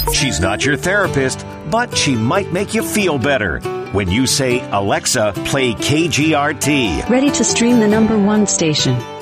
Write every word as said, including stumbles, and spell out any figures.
She's not your therapist, but she might make you feel better when you say, Alexa, play K G R T. Ready to stream the number one station.